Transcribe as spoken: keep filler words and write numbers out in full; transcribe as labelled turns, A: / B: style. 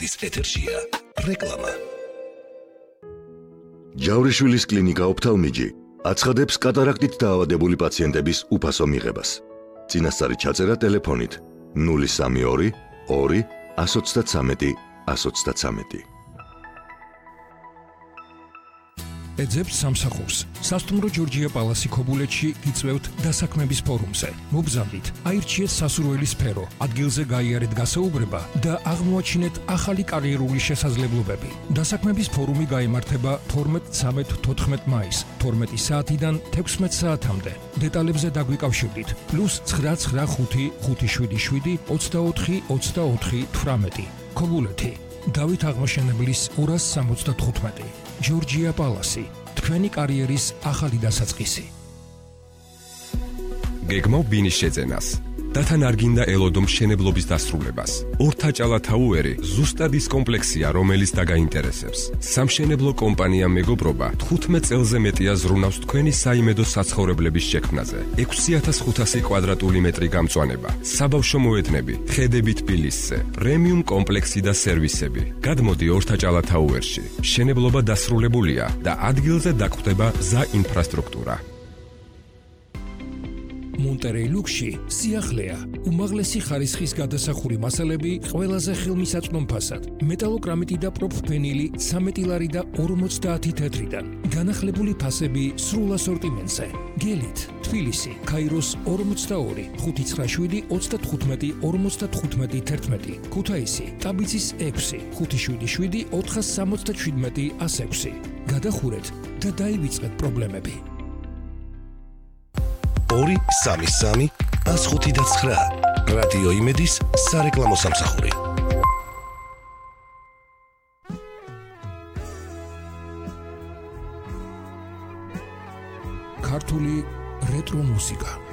A: იმედის ეთერშია რეკლამა.
B: ჯავრიშვილის კლინიკა ოფთალმიჯი აცხადებს კატარაქტით დაავადებული პაციენტების უფასო მიღებას. წინასწარი ჩაწერა ტელეფონით ნული სამი ორი ორი ათს ოცდათრამეტი ათს ოცდათრამეტი.
C: ეძებთ სამსახურს. სასტუმრო ჯორჯია პალასი ქობულეთში იწვევთ დასაქმების ფორუმზე. მობრძანდით, აირჩიეთ სასურველი სფერო, ადგილზე გაიარეთ გასაუბრება და აღმოაჩინეთ ახალი კარიერული შესაძლებლობები. დასაქმების ფორუმი გაიმართება თორმეტ, ცამეტ, თოთხმეტ მაისს, თორმეტი საათიდან თექვსმეტ საათამდე. დეტალებზე დაგვიკავშირდით. პლუს ცხრა ცხრა ხუთი ხუთი შვიდი შვიდი ოცდაოთხი ოცდაოთხი თვრამეტი. ქობულეთი. დავით აღმაშენებლის ორას სამოცდათხუთმეტი. ჯორჯია პალასი. თქვენი კარიერის ახალი დასაწყისი.
D: გეგმავ ბინის შეძენას. დათან არ გინდა ელოდო მშენებლობის დასრულებას. ორთაჭალა თაუერი ზუსტად ის კომპლექსია, რომელიც დაგაინტერესებს. სამშენებლო კომპანია მეგობრობა თხუთმეტ წელზე მეტია ზრუნავს თქვენი საიმედო საცხოვრებლების შექმნაზე. ექვსი ათას ხუთასი კვადრატული მეტრი გამწვანება, საბავშვო მოედნები, ხედები თბილისზე, პრემიუმ კომპლექსი და სერვისები. გადმოდი ორთაჭალა თაუერში. მშენებლობა დასრულებულია და ადგილზე დაგვხვდება გზა ინფრასტრუქტურა.
C: მონტერეი ლუქსში სიახლეა. უმაღლესი ხარისხის გადასახური მასალები ყველაზე ხელმისაწვდომ ფასად. მეტალოკრამიტი და პროფფენილი ცამეტი ლარი და ორმოცდაათი თეთრიდან. განახლებული ფასები სრულ ასორტიმენტზე. გელით, თბილისი, ქაიროს ორმოცდაორი, ხუთი ცხრა შვიდი ოცდათხუთმეტი ორმოცდათხუთმეტი თერთმეტი. ქუთაისი, ტაბიცის ექვსი, ხუთი შვიდი შვიდი ოთხას სამოცდაშვიდმეტი ას ექვსი. გადახურეთ და დაივიწყეთ პრობლემები.
A: ორი სამი სამი ას ხუთი და ცხრა. რადიო იმედის სარეკლამო სამსახური.
C: ქართული რეტრო მუსიკა.